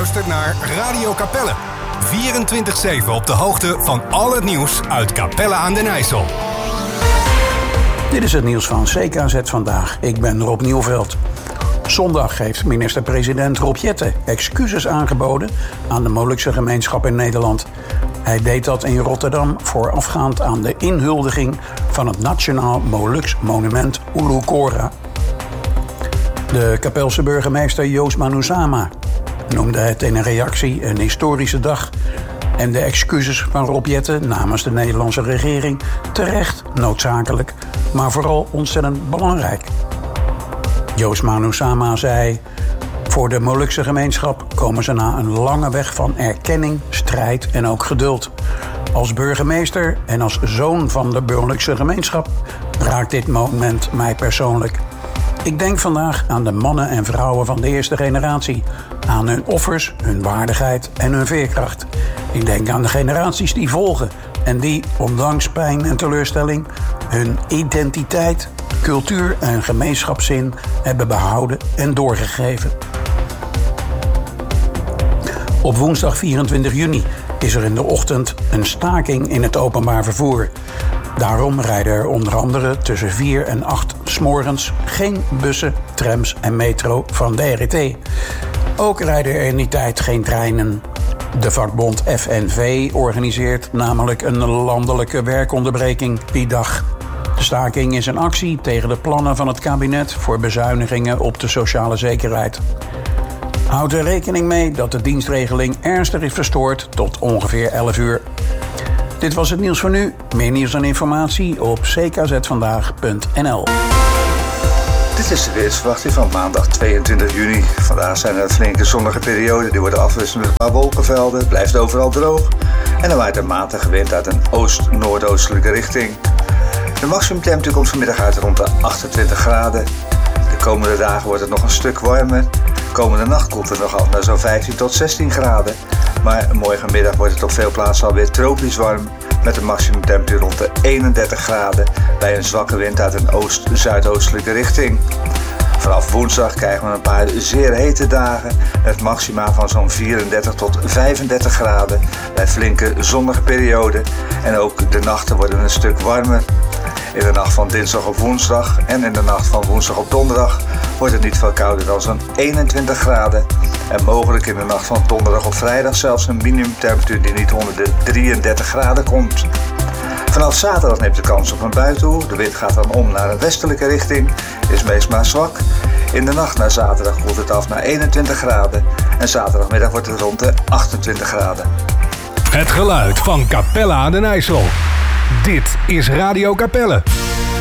luistert naar Radio Capelle. 24/7 op de hoogte van al het nieuws uit Capelle aan den IJssel. Dit is het nieuws van CKZ Vandaag. Ik ben Rob Nieuwveld. Zondag heeft minister-president Rob Jetten excuses aangeboden aan de Molukse gemeenschap in Nederland. Hij deed dat in Rotterdam voorafgaand aan de inhuldiging van het Nationaal Moluks Monument Ulu Kora. De Kapelse burgemeester Joost Manusama noemde het in een reactie een historische dag en de excuses van Rob Jetten namens de Nederlandse regering terecht, noodzakelijk, maar vooral ontzettend belangrijk. Joost Manusama zei: voor de Molukse gemeenschap komen ze na een lange weg van erkenning, strijd en ook geduld. Als burgemeester en als zoon van de Molukse gemeenschap raakt dit moment mij persoonlijk. Ik denk vandaag aan de mannen en vrouwen van de eerste generatie, aan hun offers, hun waardigheid en hun veerkracht. Ik denk aan de generaties die volgen en die, ondanks pijn en teleurstelling, hun identiteit, cultuur en gemeenschapszin hebben behouden en doorgegeven. Op woensdag 24 juni is er in de ochtend een staking in het openbaar vervoer. Daarom rijden er onder andere tussen 4 en 8 's morgens geen bussen, trams en metro van de RET. Ook rijden er in die tijd geen treinen. De vakbond FNV organiseert namelijk een landelijke werkonderbreking die dag. De staking is een actie tegen de plannen van het kabinet voor bezuinigingen op de sociale zekerheid. Houd er rekening mee dat de dienstregeling ernstig is verstoord tot ongeveer 11 uur. Dit was het nieuws voor nu. Meer nieuws en informatie op ckzvandaag.nl. Dit is de weersverwachting van maandag 22 juni. Vandaag zijn er flinke zonnige perioden. Die worden afgewisseld met een paar wolkenvelden. Het blijft overal droog. En er waait een matige wind uit een oost-noordoostelijke richting. De maximumtemperatuur komt vanmiddag uit rond de 28 graden. De komende dagen wordt het nog een stuk warmer. De komende nacht komt het nog af naar zo'n 15 tot 16 graden. Maar morgenmiddag wordt het op veel plaatsen alweer tropisch warm. Met een maximumtemperatuur rond de 31 graden. Bij een zwakke wind uit een oost-zuidoostelijke richting. Vanaf woensdag krijgen we een paar zeer hete dagen. Met maxima van zo'n 34 tot 35 graden. Bij flinke zonnige perioden. En ook de nachten worden een stuk warmer. In de nacht van dinsdag op woensdag en in de nacht van woensdag op donderdag wordt het niet veel kouder dan zo'n 21 graden. En mogelijk in de nacht van donderdag op vrijdag zelfs een minimumtemperatuur die niet onder de 33 graden komt. Vanaf zaterdag neemt de kans op een bui toe. De wind gaat dan om naar een westelijke richting, is meest maar zwak. In de nacht naar zaterdag koelt het af naar 21 graden en zaterdagmiddag wordt het rond de 28 graden. Het geluid van Capelle aan den IJssel. Dit is Radio Capelle.